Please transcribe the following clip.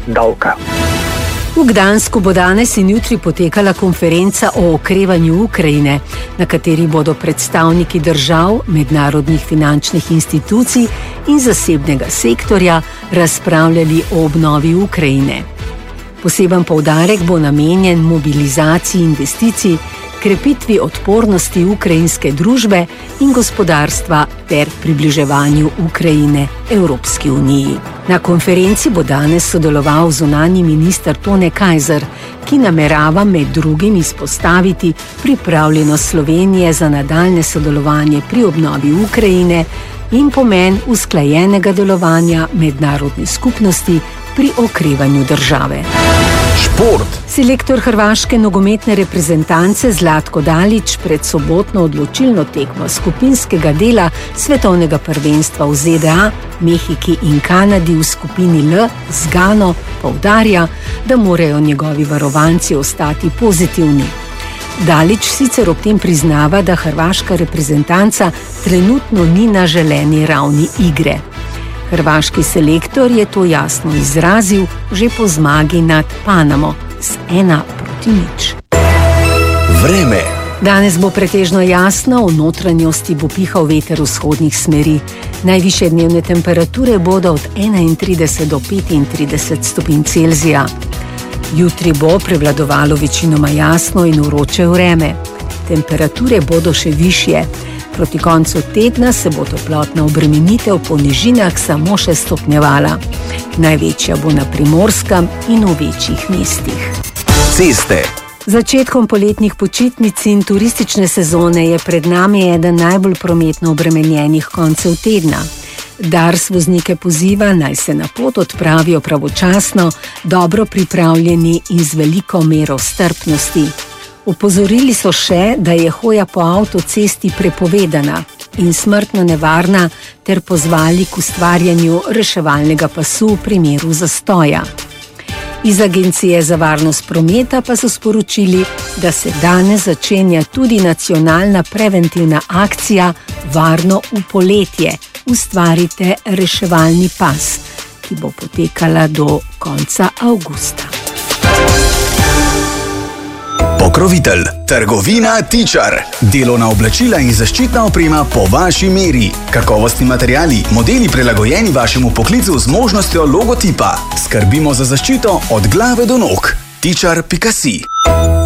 davka. V Gdansku bo danes in jutri potekala konferenca o okrevanju Ukrajine, na kateri bodo predstavniki držav, mednarodnih finančnih institucij in zasebnega sektorja razpravljali o obnovi Ukrajine. Poseben poudarek bo namenjen mobilizaciji investicij, krepitvi odpornosti ukrajinske družbe in gospodarstva ter približevanju Ukrajine Evropski uniji. Na konferenci bo danes sodeloval zunanji minister Tone Kajzer, ki namerava med drugim izpostaviti pripravljenost Slovenije za nadaljnje sodelovanje pri obnovi Ukrajine in pomen usklajenega delovanja mednarodne skupnosti pri okrevanju države. Šport. Selektor hrvaške nogometne reprezentance Zlatko Dalić pred sobotno odločilno tekmo skupinskega dela svetovnega prvenstva v ZDA, Mehiki in Kanadi v skupini L z Gano poudarja, da morajo njegovi varovanci ostati pozitivni. Dalić sicer ob tem priznava, da hrvaška reprezentanca trenutno ni na želeni ravni igre. Hrvaški selektor je to jasno izrazil že po zmagi nad Panamo z 1-0. Vreme. Danes bo pretežno jasno, v notranjosti bo pihal veter vzhodnih smeri. Najvišje dnevne temperature bodo od 31 do 35 stopinj Celzija. Jutri bo prevladovalo večinoma jasno in vroče vreme. Temperature bodo še višje. Proti koncu tedna se bo toplotna obremenitev po nižinah samo še stopnjevala. Največja bo na Primorskem in v večjih mestih. Ceste. Začetkom poletnih počitnic in turistične sezone je pred nami eden najbolj prometno obremenjenih koncev tedna. Dars voznike poziva, naj se na pot odpravijo pravočasno, dobro pripravljeni in z veliko mero strpnosti. Opozorili so še, da je hoja po avtocesti prepovedana in smrtno nevarna, ter pozvali k ustvarjanju reševalnega pasu v primeru zastoja. Iz Agencije za varnost prometa pa so sporočili, da se danes začenja tudi nacionalna preventivna akcija Varno v poletje. Ustvarite reševalni pas, ki bo potekala do konca avgusta. Pokrovitelj. Trgovina Tičar. Delovna oblačila in zaščitna oprema po vaši meri. Kakovostni materiali, modeli prilagojeni vašemu poklicu z možnostjo logotipa. Skrbimo za zaščito od glave do nog. Tičar.si